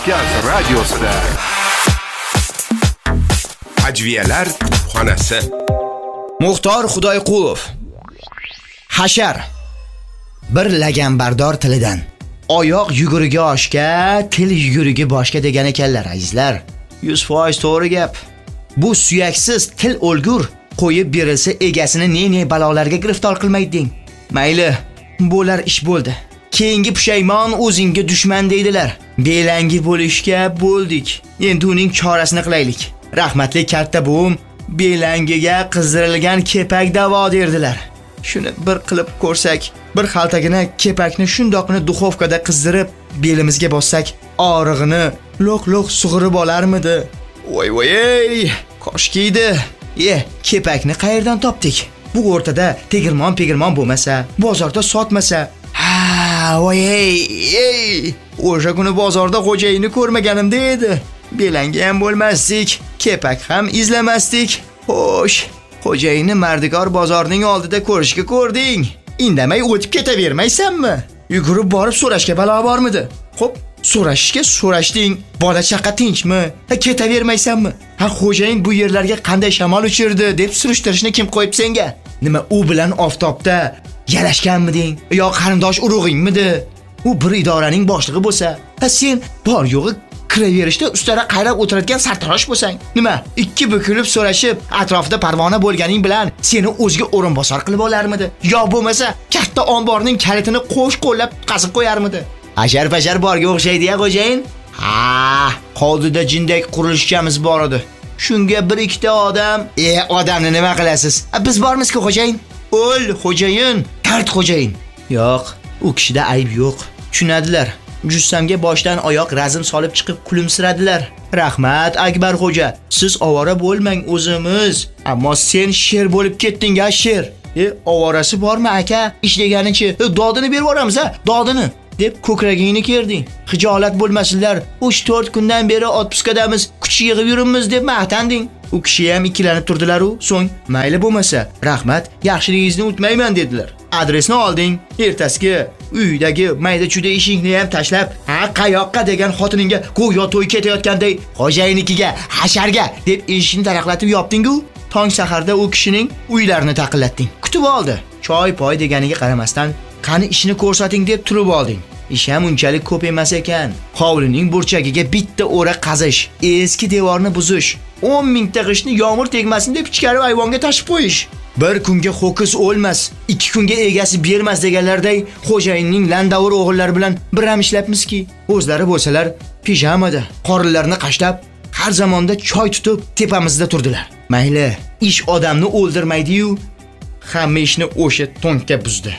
Kavkaz radiosida. Ajviyalar xonasi. Muxtor Xudoyqulov. Hashar. Bir laganbardor tilidan. Oyoq yugurigi oshga, til yugurigi boshga degan ekanlar, azizlar. 100% to'g'ri gap. Bu suyaksiz til o'lgur qo'yib berilsa egasini ne balolarga giriftor qilmayding. Mayli, bo'lar ish bo'ldi. Keyingi pushaymon o'zingga dushman deydilar. Belangi bo'lishga bo'ldik. Endi uning chorasini qilaylik. Rahmatli katta buvim belangiga qizdirilgan kepak davo derdilar. Shuni bir qilib ko'rsak, bir xaltagina kepakni shundoqni duxovkada qizdirib belimizga bossak, og'rig'ini loq-loq sug'urib olarmidi? Voy, koshkiydi. Kepakni qayerdan topdik? Bu o'rtada tegirmon bo'lmasa, bozorda sotmasa. O'sha kuni bozorda xo'jayini ko'rmaganimda edi. Belangi ham bo'lmasdik, kepak ham izlamasdik. Xo'sh, xo'jayini mardikor bozorning oldida ko'rishga ko'rding. Indamay o'tib ketavermaysanmi? Yugurib borib so'rashga balo bormidi? Xo'p, so'rashding. Bola chaqa tinchmi? Ketavermaysanmi? Xo'jayin bu yerlarga qanday shamol uchirdi deb surishtirishni kim qo'yib senga? Nima u bilan oftobda yalashganmiding? Yo qarindosh urug'ingmidi? U bir idoraning boshlig'i bo'lsa, sen bor yo'g'i kiraverishda ustara qayrab o'tiradigan sartarosh bo'lsang, nima? Ikki bukilib so'rashib, atrofida parvona bo'lganing bilan seni o'ziga o'rinbosar qilib olarmidi? Yo bo'lmasa, katta omborning kalitini qo'sh-qo'llab qazib qo'yarmidi? Ashar-bashar borga o'xshaydi-ya xo'jayin. Qoldida jindek qurilishchamiz bor edi. Shunga bir ikkita odam, odamni nima qilasiz? Biz bormiz-ku xo'jayin. O'l xo'jayin, tart xo'jayin. Yo'q, u kishida ayb yo'q. Tushunadilar. Jussamga boshdan oyoq razm solib chiqib kulimsiradilar. Rahmat Akbar xo'ja, siz ovora bo'lmang, o'zimiz. Ammo sen sher bo'lib ketding-a, sher. Ovorasi bormi aka? Ishlaganichi, dodini berib yuboramiz-a, dodini deb ko'kragingni kerding. Xijolat bo'lmasinlar. 3-4 kundan beri otpuskadamiz, kuch yig'ib yuribmiz deb maqtanding. U kishi ham ikkilanib turdilar-u, so'ng mayli bo'lmasa, rahmat, yaxshiligingizni unutmayman dedilar. Adresni olding. Ertasiga uydagi mayda-chuda ishingni ham tashlab, qayoqqa degan xotiningga go'yo to'y ketayotganday xo'jayinikiga, hasharga deb eshikni taraqlatib yopding-ku. Tong saharda u kishining uylarini taqillatding. Kutib oldi. Choy-poy deganiga qaramasdan, qani ishini ko'rsating deb turib olding. Ish ham unchalik ko'p emas ekan. Hovlining burchagiga bitta o'ra qazish, eski devorni buzish, 10 mingta g'ishtni yomg'ir tegmasin deb ichkari ayvonga tashib qo'yish. Bir kunga ho'kiz o'lmas, 2 kunga egasi bermas deganlarday xo'jayinning landavur o'g'illari bilan bir ham ishlabmizki, o'zlari bo'lsalar pijamada, qorinlarini qashlab, har zamonda choy tutib tepamizda turdilar. Mayli, ish odamni o'ldirmaydi-yu, hamma ishni o'sha to'nka buzdi.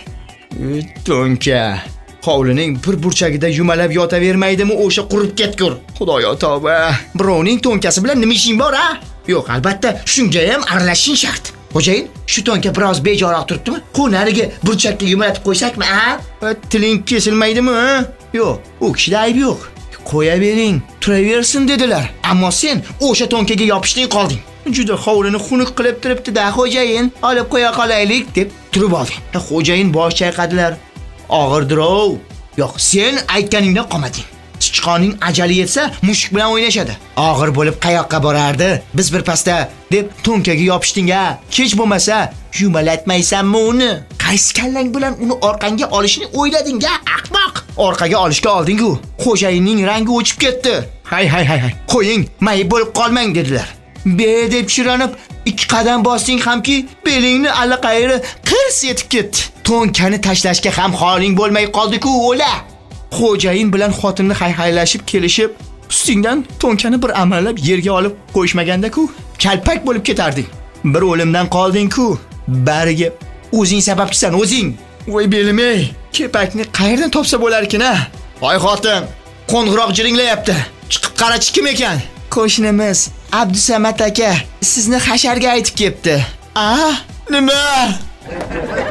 To'nka hovlining bir burchagida yumalab yotavermaydimi o'sha qurib ketgur. Xudoyo tavba. Birovning to'nkasi bilan nima ishing bor, a? Yo'q, albatta, shunga ham aralashishing shart. Xo'jayin, shu to'nka biroz bejo'roq turibdimi? Qo'nariga burchakka yumalatib qo'ysakmi, a? Tiling kesilmaydimi, a? Yo'q, u kishida ayb yo'q. Qo'yavering, turaversin dedilar. Ammo sen o'sha to'nkaga yopishding qolding. Juda hovlini xunuk qilib turibdi-da, xo'jayin, olib qo'ya qolaylik deb turib olding. Xo'jayin bosh chayqadilar. Og'irdirov. Yo'q, sen aytganingdan qolmading. Sichqonning ajali yetsa, mushuk bilan o'ynashadi. Og'ir bo'lib qayoqqa borardi? Biz bir pasta deb to'nkaga yopishding-a. Kech bo'lmasa, yumalatmaysanmi uni? Qaysi kallang bilan uni orqangga olishni o'ylading-a, ahmoq? Orqaga olishga olding-ku. Xo'jayinning rangi o'chib ketdi. Hay. Qo'ying, mayib bo'lib qolmang dedilar. Deb chiranib 2 qadam bosding hamki, belingni allaqayri qirs etib ketdi. To'nkani tashlashga ham holing bo'lmay qoldi-ku, o'la. Xo'jayin bilan xotinni hayhaylashib kelishib, ustingdan to'nkani bir amallab yerga olib qo'yishmaganda-ku, kalpak bo'lib ketarding. Bir o'limdan qolding-ku. Bariga o'zing sababchisan, o'zing. Voy belim-ey, kepakni qayerdan topsa bo'lar ekan-a? Voy xotin, qo'ng'iroq jiringlayapti. Chiqib qarachi kim ekan? Qo'shnimiz Abdusamat aka sizni hasharga aytib ketdi. Nima?